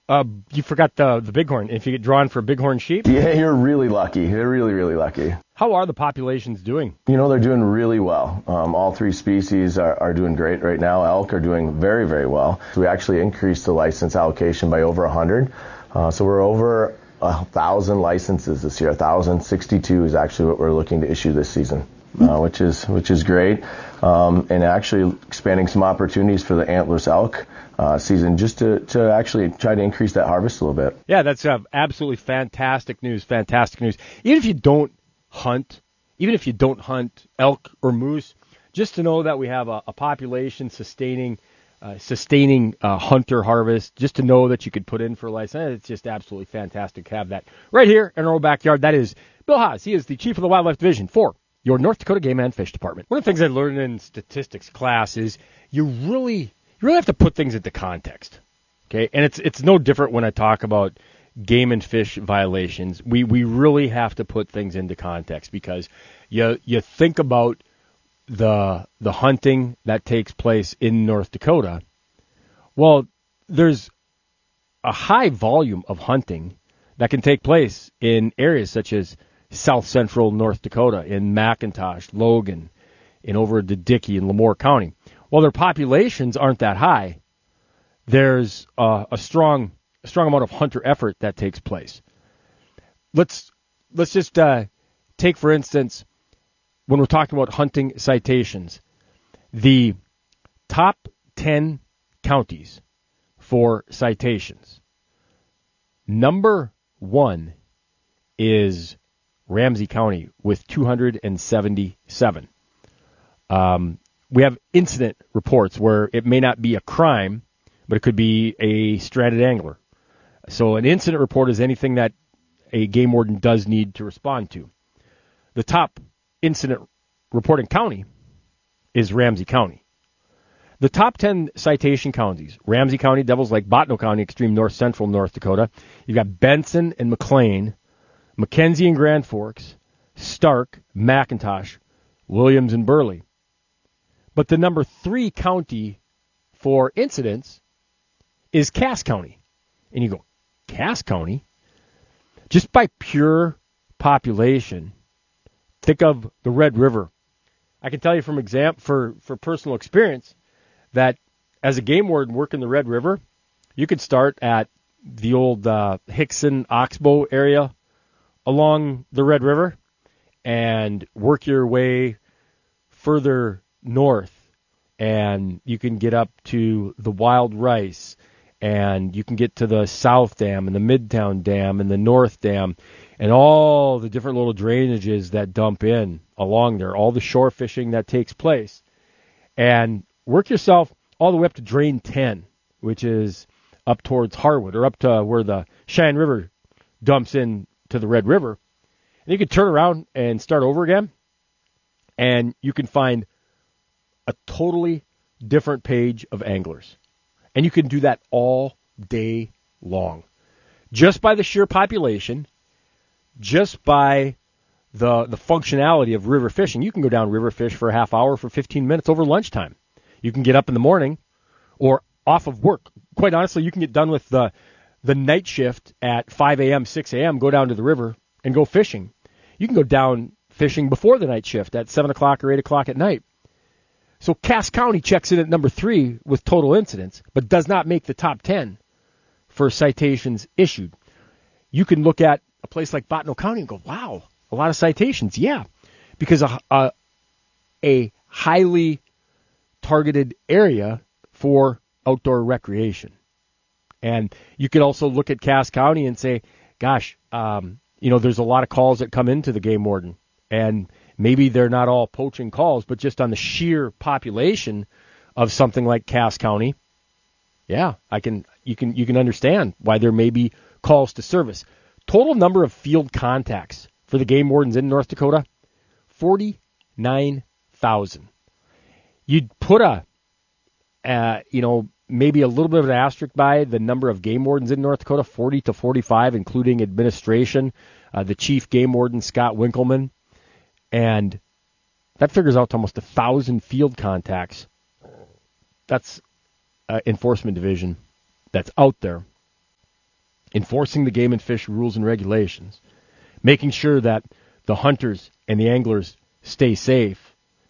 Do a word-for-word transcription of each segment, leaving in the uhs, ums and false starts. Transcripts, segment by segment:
Uh, you forgot the the bighorn. If you get drawn for a bighorn sheep? Yeah, you're really lucky. You're really, really lucky. How are the populations doing? You know, they're doing really well. Um, all three species are, are doing great right now. Elk are doing very, very well. So we actually increased the license allocation by over one hundred. Uh, so we're over one thousand licenses this year. one thousand sixty-two is actually what we're looking to issue this season. Uh, which is which is great, um, and actually expanding some opportunities for the antlerless elk uh, season, just to, to actually try to increase that harvest a little bit. Yeah, that's uh, absolutely fantastic news. Fantastic news. Even if you don't hunt, even if you don't hunt elk or moose, just to know that we have a, a population sustaining, uh, sustaining uh, hunter harvest. Just to know that you could put in for a license, it's just absolutely fantastic to have that right here in our own backyard. That is Bill Haas. He is the chief of the Wildlife Division for your North Dakota Game and Fish Department. One of the things I learned in statistics class is you really, you really have to put things into context. Okay, and it's it's no different when I talk about game and fish violations. We we really have to put things into context because you you think about the the hunting that takes place in North Dakota. Well, there's a high volume of hunting that can take place in areas such as South Central North Dakota, in McIntosh, Logan, and over to Dickey and Lemoore County. While their populations aren't that high, there's uh, a strong, a strong amount of hunter effort that takes place. Let's let's just uh, take, for instance, when we're talking about hunting citations, the top ten counties for citations. Number one is Ramsey County with two hundred seventy-seven. Um, we have incident reports where it may not be a crime, but it could be a stranded angler. So an incident report is anything that a game warden does need to respond to. The top incident reporting county is Ramsey County. The top ten citation counties: Ramsey County, Devils Lake, Bottineau County, extreme north central North Dakota. You've got Benson and McLean, McKenzie and Grand Forks, Stark, McIntosh, Williams and Burley. But the number three county for incidents is Cass County. And you go, Cass County? Just by pure population, think of the Red River. I can tell you from exam for, for personal experience that as a game warden working the Red River, you could start at the old uh, Hickson, Oxbow area along the Red River and work your way further north, and you can get up to the Wild Rice, and you can get to the South Dam and the Midtown Dam and the North Dam and all the different little drainages that dump in along there, all the shore fishing that takes place, and work yourself all the way up to Drain ten, which is up towards Harwood, or up to where the Cheyenne River dumps in to the Red River. And you can turn around and start over again, and you can find a totally different page of anglers. And you can do that all day long. Just by the sheer population, just by the the functionality of river fishing. You can go down river fish for a half hour, for fifteen minutes over lunchtime. You can get up in the morning or off of work. Quite honestly, you can get done with the the night shift at five a.m., six a.m., go down to the river and go fishing. You can go down fishing before the night shift at seven o'clock or eight o'clock at night. So Cass County checks in at number three with total incidents, but does not make the top ten for citations issued. You can look at a place like Bottineau County and go, wow, a lot of citations. Yeah, because a, a, a highly targeted area for outdoor recreation. And you could also look at Cass County and say, gosh, um, you know, there's a lot of calls that come into the game warden, and maybe they're not all poaching calls, but just on the sheer population of something like Cass County, yeah, I can you can you can understand why there may be calls to service. Total number of field contacts for the game wardens in North Dakota, forty-nine thousand. You'd put a, uh, you know, maybe a little bit of an asterisk by the number of game wardens in North Dakota, forty to forty-five, including administration, uh, the chief game warden, Scott Winkleman. And that figures out to almost a thousand field contacts. That's uh, enforcement division that's out there. enforcing the game and fish rules and regulations, making sure that the hunters and the anglers stay safe,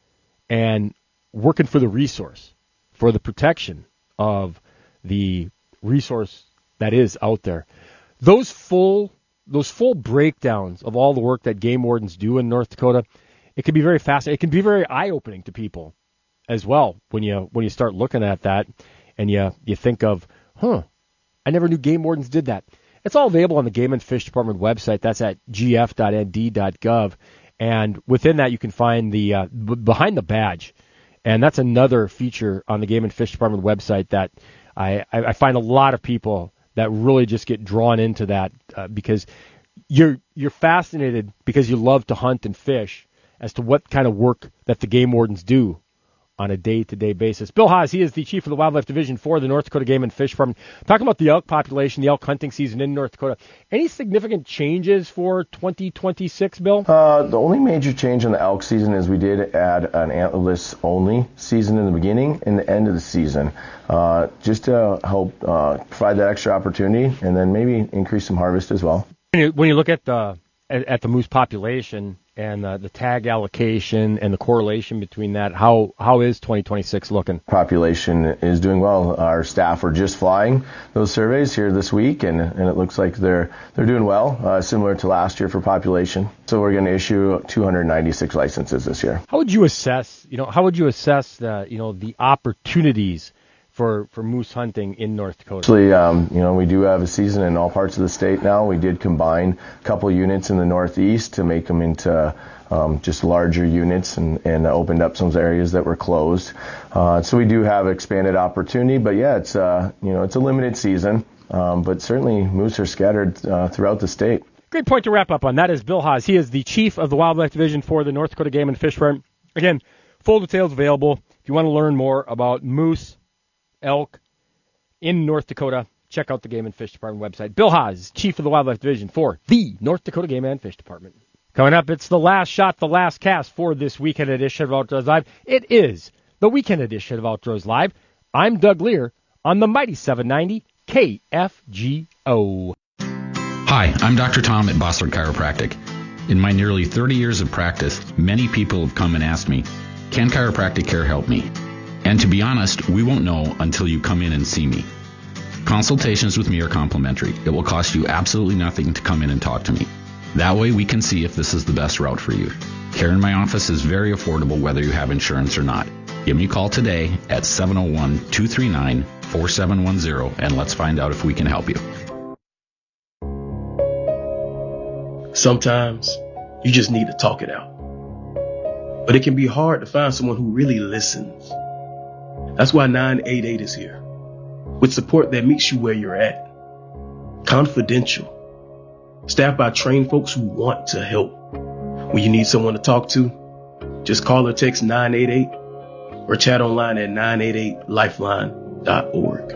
and working for the resource, for the protection of the resource that is out there. Those full those full breakdowns of all the work that game wardens do in North Dakota, it can be very fascinating. It can be very eye-opening to people as well when you when you start looking at that and you you think of, huh, I never knew game wardens did that. It's all available on the Game and Fish Department website. That's at g f dot n d dot gov. And within that, you can find the uh, b- behind the badge. And that's another feature on the Game and Fish Department website that I, I find a lot of people that really just get drawn into that uh, because you're you're fascinated because you love to hunt and fish as to what kind of work that the game wardens do on a day-to-day basis. Bill Haas, he is the chief of the Wildlife Division for the North Dakota Game and Fish Department. Talking about the elk population, the elk hunting season in North Dakota. Any significant changes for twenty twenty-six, Bill? Uh, the only major change in the elk season is we did add an antlerless-only season in the beginning and the end of the season, uh, just to help uh, provide that extra opportunity and then maybe increase some harvest as well. When you, when you look at the at, at the moose population and uh, the tag allocation and the correlation between that, how how is twenty twenty-six looking? Population is doing well. Our staff are just flying those surveys here this week, and, and it looks like they're they're doing well, uh, similar to last year for population. So we're going to issue two hundred ninety-six licenses this year. How would you assess, you know, how would you assess the, you know, the opportunities for, for moose hunting in North Dakota? Actually, um, you know, we do have a season in all parts of the state now. We did combine a couple units in the Northeast to make them into um, just larger units and, and opened up some areas that were closed. Uh, so we do have expanded opportunity, but yeah, it's uh, you know, it's a limited season, um, but certainly moose are scattered uh, throughout the state. Great point to wrap up on. That is Bill Haas. He is the chief of the Wildlife Division for the North Dakota Game and Fish Department. Again, full details available. If you want to learn more about moose, elk in North Dakota, check out the Game and Fish Department website. Bill Haas, chief of the Wildlife Division for the North Dakota Game and Fish Department. Coming up, it's the last shot, the last cast for this weekend edition of Outdoors Live. It is the weekend edition of Outdoors Live. I'm Doug Lear on the mighty seven ninety K F G O. Hi, I'm Doctor Tom at Bossler Chiropractic. In my nearly thirty years of practice, many people have come and asked me, can chiropractic care help me? And to be honest, we won't know until you come in and see me. Consultations with me are complimentary. It will cost you absolutely nothing to come in and talk to me. That way we can see if this is the best route for you. Care in my office is very affordable whether you have insurance or not. Give me a call today at seven oh one, two three nine, four seven one zero and let's find out if we can help you. Sometimes you just need to talk it out. But it can be hard to find someone who really listens. That's why nine eight eight is here, with support that meets you where you're at. Confidential. Staffed by trained folks who want to help. When you need someone to talk to, just call or text nine eight eight or chat online at nine eight eight lifeline dot org.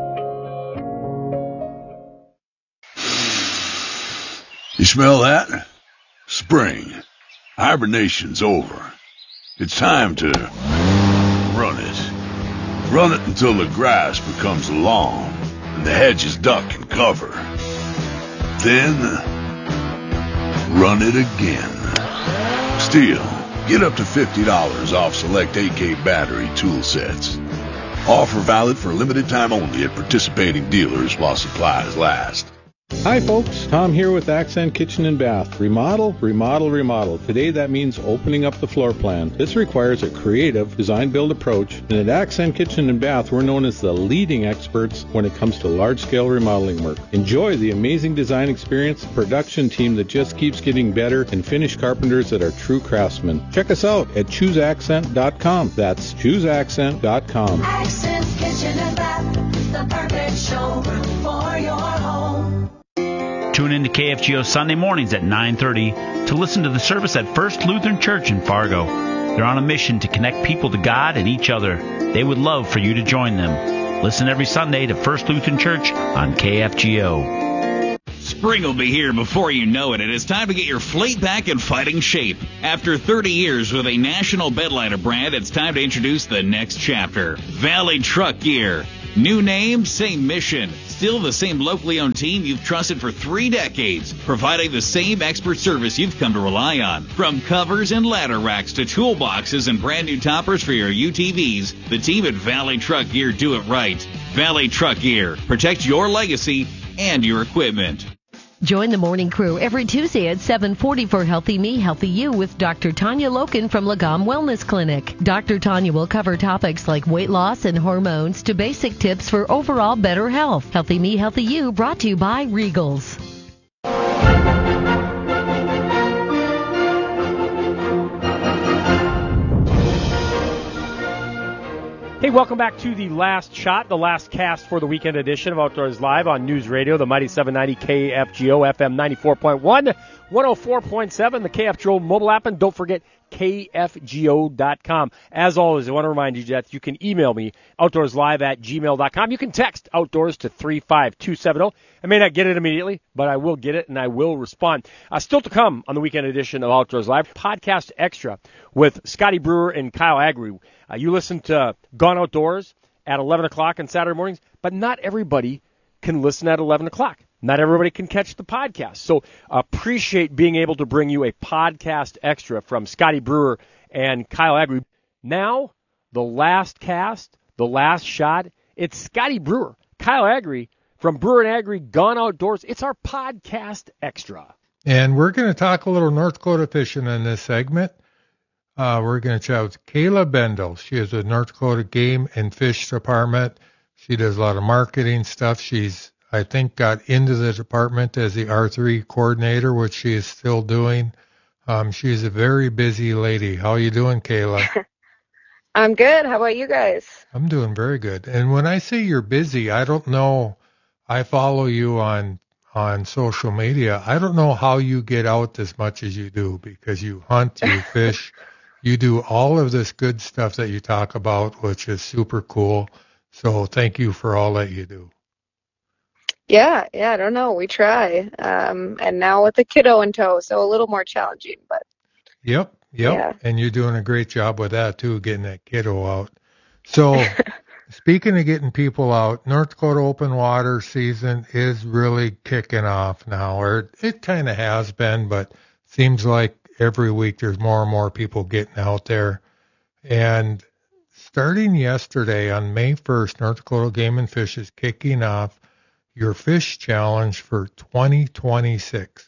You smell that? Spring. Hibernation's over. It's time to run it. Run it until the grass becomes long and the hedges duck and cover. Then, run it again. Still, get up to fifty dollars off select A K battery tool sets. Offer valid for a limited time only at participating dealers while supplies last. Hi folks, Tom here with Accent Kitchen and Bath. Remodel, remodel, remodel. Today that means opening up the floor plan. This requires a creative design-build approach, and at Accent Kitchen and Bath we're known as the leading experts when it comes to large-scale remodeling work. Enjoy the amazing design experience, production team that just keeps getting better, and finished carpenters that are true craftsmen. Check us out at choose accent dot com. That's choose accent dot com. Accent Kitchen and Bath, the perfect showroom for your home. Tune in to K F G O Sunday mornings at nine thirty to listen to the service at First Lutheran Church in Fargo. They're on a mission to connect people to God and each other. They would love for you to join them. Listen every Sunday to First Lutheran Church on K F G O. Spring will be here before you know it, and it's time to get your fleet back in fighting shape. After thirty years with a national bedliner brand, it's time to introduce the next chapter. Valley Truck Gear. New name, same mission. still the same locally owned team you've trusted for three decades, providing the same expert service you've come to rely on. From covers and ladder racks to toolboxes and brand new toppers for your U T Vs, the team at Valley Truck Gear do it right. Valley Truck Gear. Protect your legacy and your equipment. Join the morning crew every Tuesday at seven forty for Healthy Me, Healthy You with Doctor Tanya Loken from Lagom Wellness Clinic. Doctor Tanya will cover topics like weight loss and hormones to basic tips for overall better health. Healthy Me, Healthy You brought to you by Regals. Hey, welcome back to the last shot, the last cast for the weekend edition of Outdoors Live on News Radio, the mighty seven ninety K F G O, F M ninety-four point one, one oh four point seven, the K F G O mobile app, and don't forget K F G O dot com. As always, I want to remind you that you can email me, outdoorslive at gmail dot com. You can text outdoors to three five two seven zero. I may not get it immediately, but I will get it and I will respond. Uh, still to come on the weekend edition of Outdoors Live, Podcast Extra with Scotty Brewer and Kyle Agri. Uh, you listen to Gone Outdoors at eleven o'clock on Saturday mornings, but not everybody can listen at eleven o'clock. Not everybody can catch the podcast. So appreciate being able to bring you a podcast extra from Scotty Brewer and Kyle Agri. Now, the last cast, the last shot, it's Scotty Brewer, Kyle Agri from Brewer and Agri Gone Outdoors. It's our podcast extra. And we're going to talk a little North Dakota fishing in this segment. Uh, we're going to chat with Kayla Bendel. She is a North Dakota Game and Fish Department. She does a lot of marketing stuff. She's, I think, got into the department as the R three coordinator, which she is still doing. Um, she's a very busy lady. How are you doing, Kayla? I'm good. How about you guys? I'm doing very good. And when I say you're busy, I don't know. I follow you on on social media. I don't know how you get out as much as you do, because you hunt, you fish. You do all of this good stuff that you talk about, which is super cool. So thank you for all that you do. Yeah, yeah, I don't know. We try. Um, and now with the kiddo in tow, so a little more challenging. But Yep, yep. Yeah. And you're doing a great job with that, too, getting that kiddo out. So speaking of getting people out, North Dakota open water season is really kicking off now. Or it kind of has been, but seems like every week there's more and more people getting out there. And starting yesterday on May first, North Dakota Game and Fish is kicking off your fish challenge for twenty twenty-six.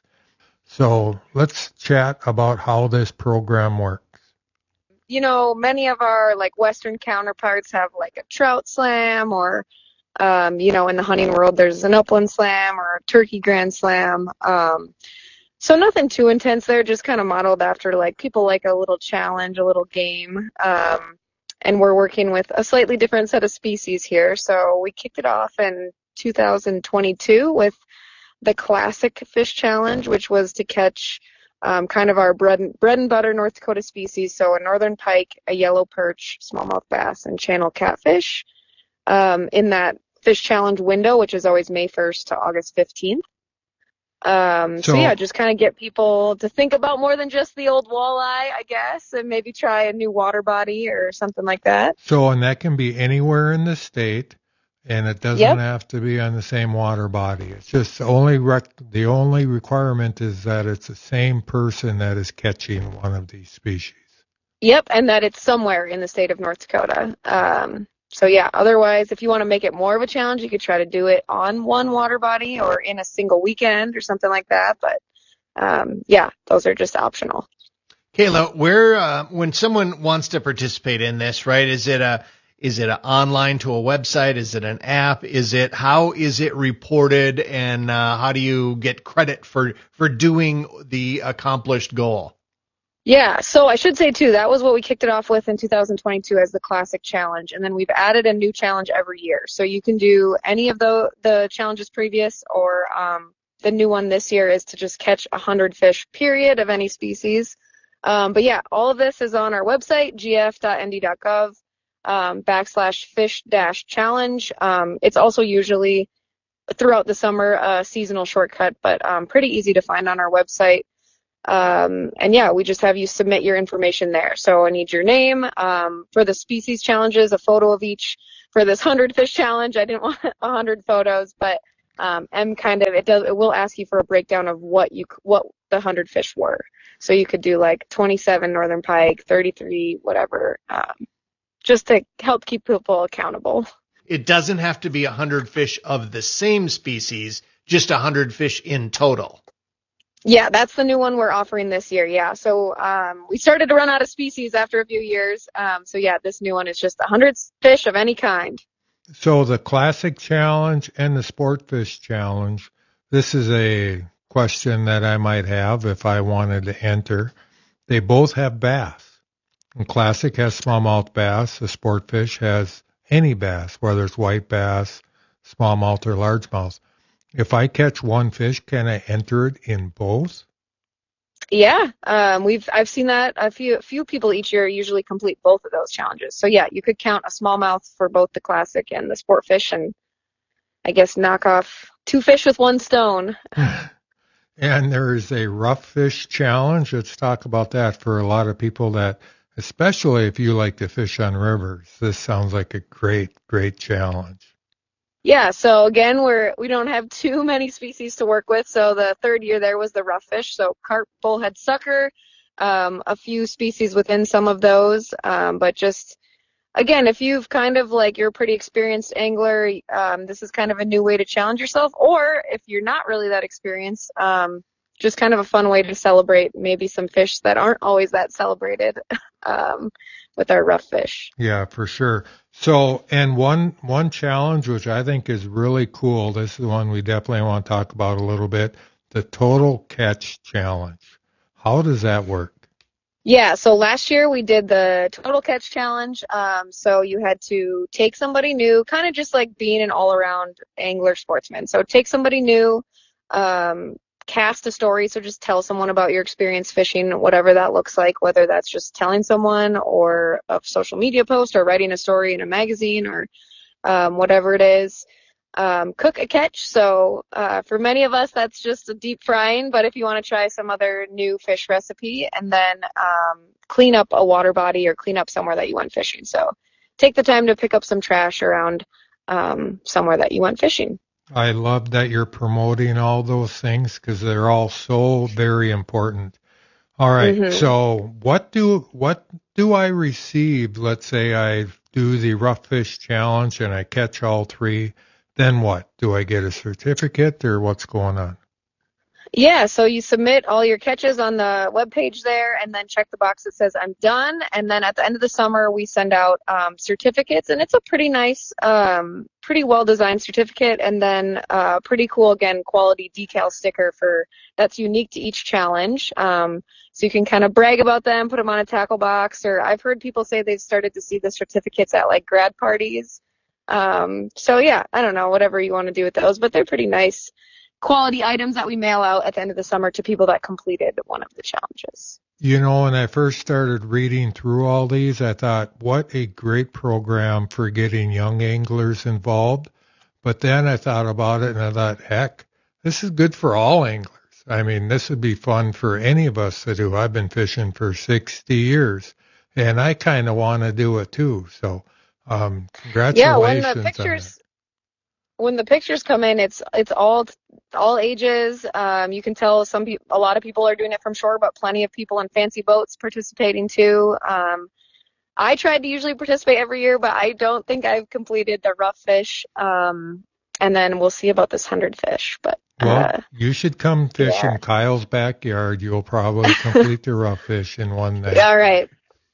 So let's chat about how this program works. You know, many of our like Western counterparts have like a trout slam, or, um, you know, in the hunting world, there's an upland slam or a turkey grand slam. Um, So nothing too intense there, just kind of modeled after, like, people like a little challenge, a little game. Um, and we're working with a slightly different set of species here. So we kicked it off in two thousand twenty-two with the Classic Fish Challenge, which was to catch um, kind of our bread and, bread and butter North Dakota species. So a northern pike, a yellow perch, smallmouth bass, and channel catfish um, in that fish challenge window, which is always May first to August fifteenth. Um, so, so yeah, just kind of get people to think about more than just the old walleye, I guess, and maybe try a new water body or something like that. So, and that can be anywhere in the state, and it doesn't yep. have to be on the same water body. It's just only rec- the only requirement is that it's the same person that is catching one of these species. Yep, and that it's somewhere in the state of North Dakota. Um, So, yeah, otherwise, if you want to make it more of a challenge, you could try to do it on one water body or in a single weekend or something like that. But, um, yeah, those are just optional. Kayla, where uh, when someone wants to participate in this, right, is it a is it a online to a website? Is it an app? Is it how is it reported? And uh, how do you get credit for, for doing the accomplished goal? Yeah, so I should say, too, that was what we kicked it off with in two thousand twenty-two as the Classic Challenge, and then we've added a new challenge every year. So you can do any of the the challenges previous, or um, the new one this year is to just catch one hundred fish, period, of any species. Um, but, yeah, all of this is on our website, g f dot n d dot gov, um, backslash fish dash challenge. Um, it's also usually throughout the summer a seasonal shortcut, but um, pretty easy to find on our website. Um, and yeah, we just have you submit your information there. So I need your name, um, for the species challenges, a photo of each for this hundred fish challenge. I didn't want a hundred photos, but um, M kind of it does it will ask you for a breakdown of what you what the hundred fish were. So you could do like twenty-seven northern pike, thirty-three, whatever, um, just to help keep people accountable. It doesn't have to be one hundred fish of the same species, just one hundred fish in total. Yeah, that's the new one we're offering this year. Yeah, so um, we started to run out of species after a few years. Um, so yeah, this new one is just one hundred fish of any kind. So the Classic Challenge and the Sport Fish Challenge, this is a question that I might have if I wanted to enter. They both have bass. And Classic has smallmouth bass. The Sport Fish has any bass, whether it's white bass, smallmouth, or largemouth. If I catch one fish, can I enter it in both? Yeah, um, we've I've seen that a few few people each year usually complete both of those challenges. So yeah, you could count a smallmouth for both the Classic and the Sport Fish, and I guess knock off two fish with one stone. And there is a rough fish challenge. Let's talk about that for a lot of people that, especially if you like to fish on rivers. This sounds like a great, great challenge. Yeah, so again, we're we don't have too many species to work with. So the third year there was the rough fish, so carp, bullhead, sucker, um, a few species within some of those, um, but just again, if you've kind of like you're a pretty experienced angler, um, this is kind of a new way to challenge yourself. Or if you're not really that experienced, um, just kind of a fun way to celebrate maybe some fish that aren't always that celebrated um, with our rough fish. Yeah, for sure. So, and one one challenge which I think is really cool, this is the one we definitely want to talk about a little bit, the Total Catch Challenge. How does that work? Yeah, so last year we did the Total Catch Challenge. Um, so you had to take somebody new, kind of just like being an all-around angler sportsman. So take somebody new, um, cast a story, so just tell someone about your experience fishing, whatever that looks like, whether that's just telling someone or a social media post or writing a story in a magazine or um, whatever it is. Um, cook a catch. So uh, for many of us, that's just a deep frying, but if you want to try some other new fish recipe, and then um, clean up a water body or clean up somewhere that you went fishing. So take the time to pick up some trash around um, somewhere that you went fishing. I love that you're promoting all those things because they're all so very important. All right. Mm-hmm. So what do what do I receive? Let's say I do the rough fish challenge and I catch all three. Then what? Do I get a certificate or what's going on? Yeah, so you submit all your catches on the webpage there and then check the box that says I'm done. And then at the end of the summer, we send out um, certificates, and it's a pretty nice, um, pretty well-designed certificate, and then a uh, pretty cool, again, quality decal sticker for that's unique to each challenge. Um, so you can kind of brag about them, put them on a tackle box, or I've heard people say they've started to see the certificates at like grad parties. Um, so yeah, I don't know, whatever you want to do with those, but they're pretty nice quality items that we mail out at the end of the summer to people that completed one of the challenges. You know, when I first started reading through all these, I thought, what a great program for getting young anglers involved. But then I thought about it and I thought, heck, this is good for all anglers. I mean, this would be fun for any of us to do. I've been fishing for sixty years and I kind of want to do it too. So, um, congratulations. Yeah, when the pictures, when the pictures come in, it's, it's all, all ages. Um, you can tell some people, a lot of people are doing it from shore, but plenty of people in fancy boats participating too. Um, I tried to usually participate every year, but I don't think I've completed the rough fish. Um, and then we'll see about this hundred fish, but, well, uh, you should come fish yeah. in Kyle's backyard. You'll probably complete the rough fish in one night. All right.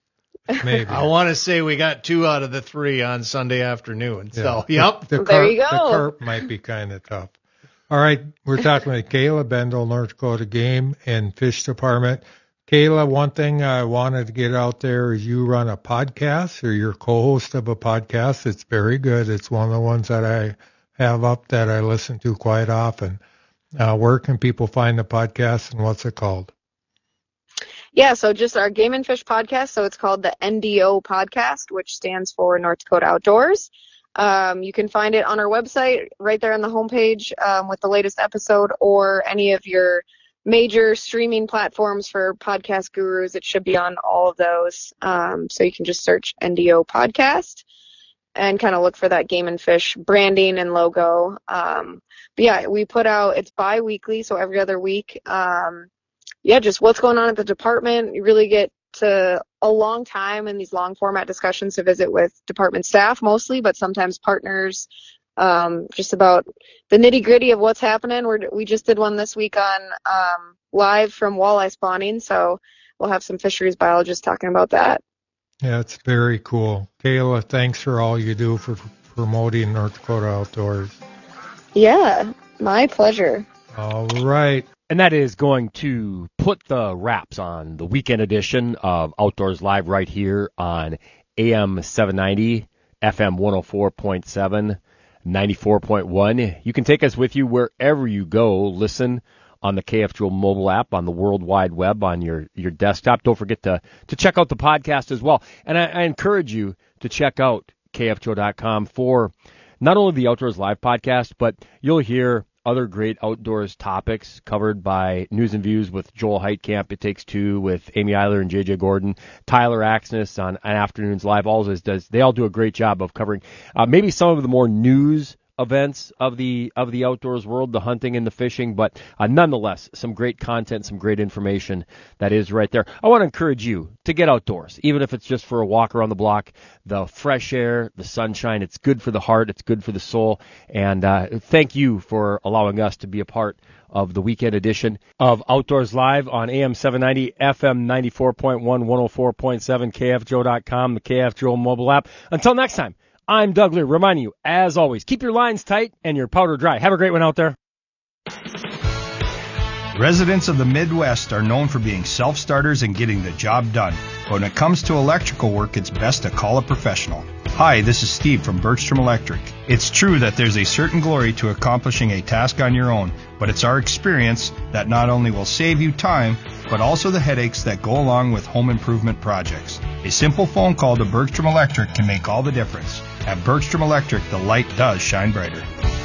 Maybe. I want to say we got two out of the three on Sunday afternoon. Yeah. So, yep. The, the there carp, you go. The carp might be kind of tough. All right. We're talking with Kayla Bendel, North Dakota Game and Fish Department. Kayla, one thing I wanted to get out there is you run a podcast, or you're co-host of a podcast. It's very good. It's one of the ones that I have up that I listen to quite often. Uh, where can people find the podcast and what's it called? Yeah, so just our Game and Fish podcast. So it's called the N D O podcast, which stands for North Dakota Outdoors. Um, you can find it on our website right there on the homepage um, with the latest episode, or any of your major streaming platforms for podcast gurus. It should be on all of those. Um, so you can just search N D O podcast. and kind of look for that Game and Fish branding and logo. Um, but yeah, we put out, it's bi-weekly, so every other week. Um, yeah, just what's going on at the department. You really get to a long time in these long format discussions to visit with department staff mostly, but sometimes partners, um, just about the nitty gritty of what's happening. We're, we just did one this week on um, live from walleye spawning, so we'll have some fisheries biologists talking about that. Yeah, it's very cool. Kayla, thanks for all you do for promoting North Dakota Outdoors. Yeah, my pleasure. All right. And that is going to put the wraps on the weekend edition of Outdoors Live right here on A M seven ninety, F M one oh four point seven, ninety-four point one. You can take us with you wherever you go. Listen on the K F G O mobile app, on the World Wide Web, on your, your desktop. Don't forget to, to check out the podcast as well. And I, I encourage you to check out K F G O dot com for not only the Outdoors Live podcast, but you'll hear other great outdoors topics covered by News and Views with Joel Heitkamp, It Takes Two with Amy Eiler and J J Gordon, Tyler Axness on, on Afternoons Live. All this does, they all do a great job of covering uh, maybe some of the more news events of the of the outdoors world, the hunting and the fishing, but uh, nonetheless, some great content, some great information that is right there. I want to encourage you to get outdoors, even if it's just for a walk around the block. The fresh air, the sunshine, it's good for the heart, it's good for the soul, and uh, thank you for allowing us to be a part of the weekend edition of Outdoors Live on A M seven ninety, F M ninety-four point one, one oh four point seven, K F G O dot com, the K F G O mobile app. Until next time, I'm Doug Lear, reminding you, as always, keep your lines tight and your powder dry. Have a great one out there. Residents of the Midwest are known for being self-starters and getting the job done. But when it comes to electrical work, it's best to call a professional. Hi, this is Steve from Bergstrom Electric. It's true that there's a certain glory to accomplishing a task on your own, but it's our experience that not only will save you time, but also the headaches that go along with home improvement projects. A simple phone call to Bergstrom Electric can make all the difference. At Bergstrom Electric, the light does shine brighter.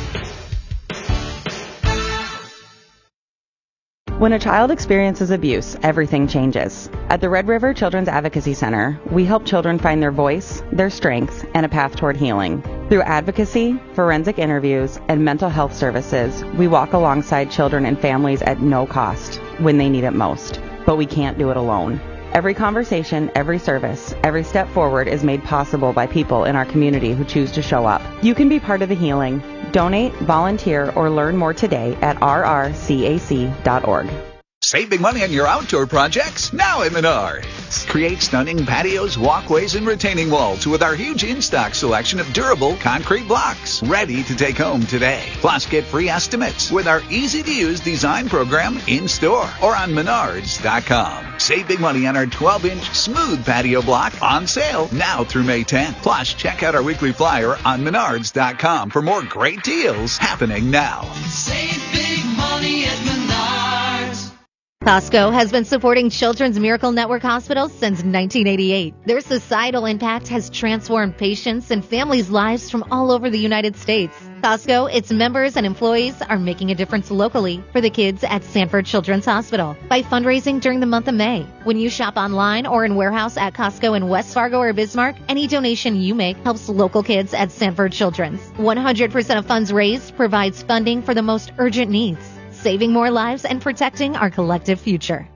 When a child experiences abuse, everything changes. At the Red River Children's Advocacy Center, we help children find their voice, their strengths, and a path toward healing. Through advocacy, forensic interviews, and mental health services, we walk alongside children and families at no cost when they need it most. But we can't do it alone. Every conversation, every service, every step forward is made possible by people in our community who choose to show up. You can be part of the healing. Donate, volunteer, or learn more today at r r c a c dot org. Save big money on your outdoor projects now at Menards. Create stunning patios, walkways, and retaining walls with our huge in-stock selection of durable concrete blocks ready to take home today. Plus, get free estimates with our easy-to-use design program in-store or on menards dot com. Save big money on our twelve-inch smooth patio block on sale now through May tenth. Plus, check out our weekly flyer on menards dot com for more great deals happening now. Save big money at Menards. Costco has been supporting Children's Miracle Network hospitals since nineteen eighty-eight. Their societal impact has transformed patients and families' lives from all over the United States. Costco, its members and employees are making a difference locally for the kids at Sanford Children's Hospital by fundraising during the month of May. When you shop online or in warehouse at Costco in West Fargo or Bismarck, any donation you make helps local kids at Sanford Children's. one hundred percent of funds raised provides funding for the most urgent needs, saving more lives and protecting our collective future.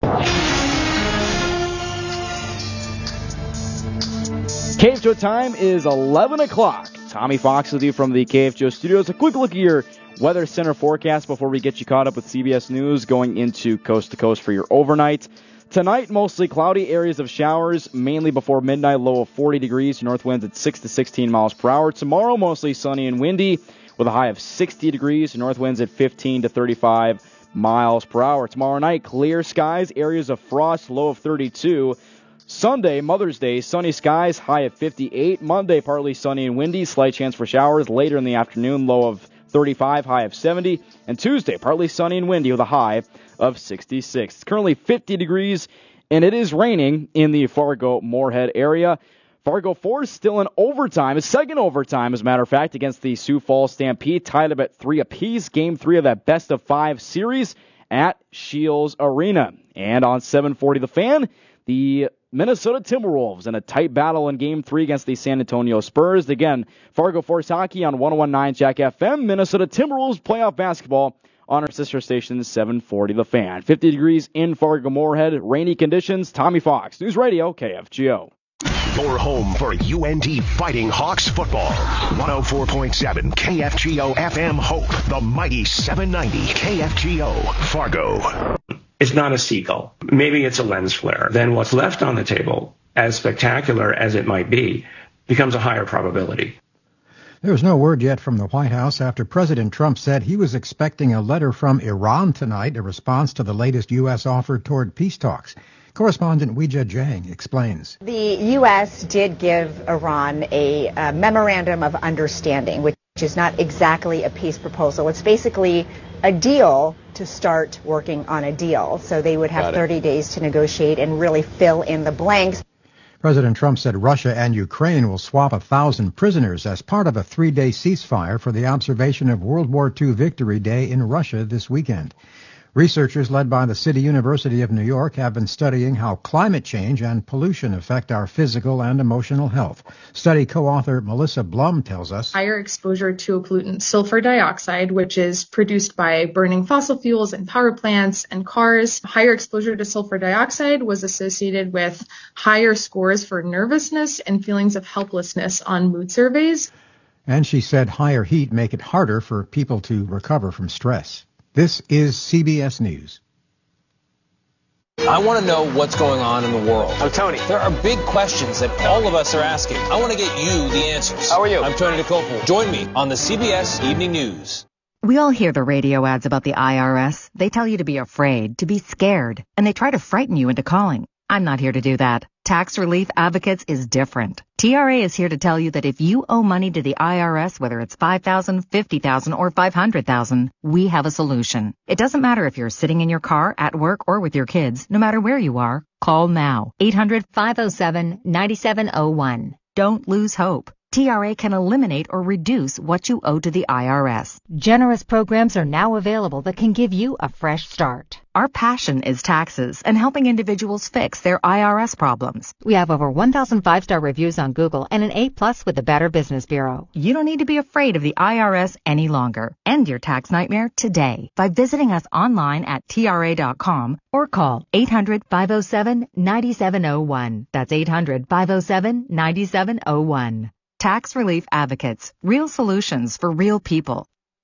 K F G O time is eleven o'clock. Tommy Fox with you from the K F G O studios. A quick look at your Weather Center forecast before we get you caught up with C B S News going into coast to coast for your overnight. Tonight, mostly cloudy, areas of showers, mainly before midnight, low of forty degrees, north winds at six to sixteen miles per hour. Tomorrow, mostly sunny and windy with a high of sixty degrees, north winds at fifteen to thirty-five miles per hour. Tomorrow night, clear skies, areas of frost, low of thirty-two. Sunday, Mother's Day, sunny skies, high of fifty-eight. Monday, partly sunny and windy, slight chance for showers later in the afternoon, low of thirty-five, high of seventy. And Tuesday, partly sunny and windy with a high of sixty-six. It's currently fifty degrees, and it is raining in the Fargo-Moorhead area. Fargo Force still in overtime, a second overtime, as a matter of fact, against the Sioux Falls Stampede, tied up at three apiece. Game three of that best-of-five series at Shields Arena. And on seven forty The Fan, the Minnesota Timberwolves in a tight battle in Game three against the San Antonio Spurs. Again, Fargo Force Hockey on one oh one point nine Jack F M. Minnesota Timberwolves playoff basketball on our sister station, seven forty The Fan. fifty degrees in Fargo-Moorhead. Rainy conditions. Tommy Fox, News Radio, K F G O. Your home for U N T Fighting Hawks football. one oh four point seven K F G O F M Hope. The mighty seven ninety K F G O Fargo. It's not a seagull. Maybe it's a lens flare. Then what's left on the table, as spectacular as it might be, becomes a higher probability. There's no word yet from the White House after President Trump said he was expecting a letter from Iran tonight, a response to the latest U S offer toward peace talks. Correspondent Weijia Jiang explains. The U S did give Iran a, a memorandum of understanding, which is not exactly a peace proposal. It's basically a deal to start working on a deal. So they would have thirty days to negotiate and really fill in the blanks. President Trump said Russia and Ukraine will swap a thousand prisoners as part of a three-day ceasefire for the observation of World War Two Victory Day in Russia this weekend. Researchers led by the City University of New York have been studying how climate change and pollution affect our physical and emotional health. Study co-author Melissa Blum tells us higher exposure to a pollutant, sulfur dioxide, which is produced by burning fossil fuels in power plants and cars. Higher exposure to sulfur dioxide was associated with higher scores for nervousness and feelings of helplessness on mood surveys. And she said higher heat make it harder for people to recover from stress. This is C B S News. I want to know what's going on in the world. I'm Tony. There are big questions that all of us are asking. I want to get you the answers. How are you? I'm Tony DeCopo. Join me on the C B S Evening News. We all hear the radio ads about the I R S. They tell you to be afraid, to be scared, and they try to frighten you into calling. I'm not here to do that. Tax Relief Advocates is different. T R A is here to tell you that if you owe money to the I R S, whether it's five thousand dollars, fifty thousand dollars, or five hundred thousand dollars, we have a solution. It doesn't matter if you're sitting in your car, at work, or with your kids. No matter where you are, call now. eight hundred, five oh seven, nine seven oh one. Don't lose hope. T R A can eliminate or reduce what you owe to the I R S. Generous programs are now available that can give you a fresh start. Our passion is taxes and helping individuals fix their I R S problems. We have over one thousand five-star reviews on Google and an A plus with the Better Business Bureau. You don't need to be afraid of the I R S any longer. End your tax nightmare today by visiting us online at T R A dot com or call eight hundred, five oh seven, nine seven oh one. That's eight hundred, five oh seven, nine seven oh one. Tax Relief Advocates. Real solutions for real people.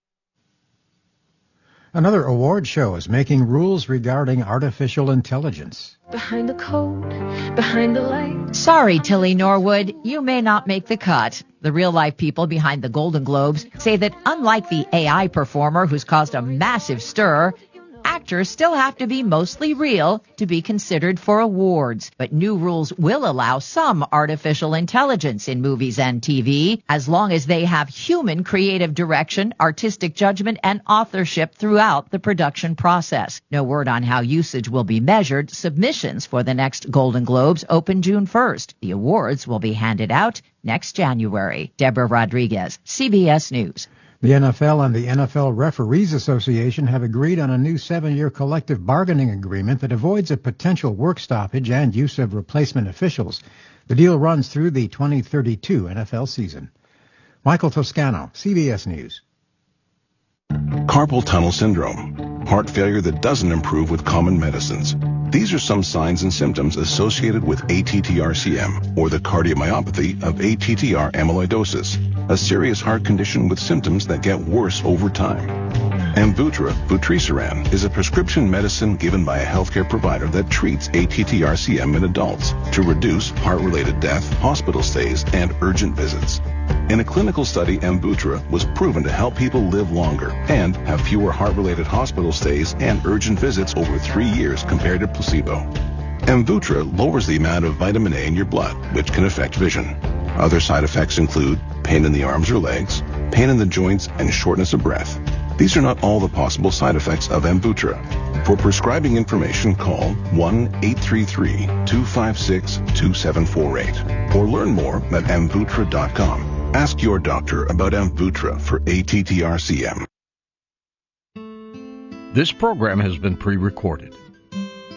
Another award show is making rules regarding artificial intelligence. Behind the code, behind the light. Sorry, Tilly Norwood, you may not make the cut. The real-life people behind the Golden Globes say that unlike the A I performer who's caused a massive stir, actors still have to be mostly real to be considered for awards. But new rules will allow some artificial intelligence in movies and T V, as long as they have human creative direction, artistic judgment, and authorship throughout the production process. No word on how usage will be measured. Submissions for the next Golden Globes open June first. The awards will be handed out next January. Deborah Rodriguez, C B S News. The N F L and the N F L Referees Association have agreed on a new seven-year collective bargaining agreement that avoids a potential work stoppage and use of replacement officials. The deal runs through the twenty thirty-two N F L season. Michael Toscano, C B S News. Carpal tunnel syndrome, heart failure that doesn't improve with common medicines. These are some signs and symptoms associated with A T T R C M, or the cardiomyopathy of A T T R amyloidosis, a serious heart condition with symptoms that get worse over time. Amvuttra, vutrisiran, is a prescription medicine given by a healthcare provider that treats A T T R C M in adults to reduce heart-related death, hospital stays, and urgent visits. In a clinical study, Amvuttra was proven to help people live longer and have fewer heart-related hospital stays and urgent visits over three years compared to placebo. Amvuttra lowers the amount of vitamin A in your blood, which can affect vision. Other side effects include pain in the arms or legs, pain in the joints, and shortness of breath. These are not all the possible side effects of Amvuttra. For prescribing information, call one eight three three, two five six, two seven four eight or learn more at amvuttra dot com. Ask your doctor about Amvuttra for A T T R C M. This program has been pre-recorded.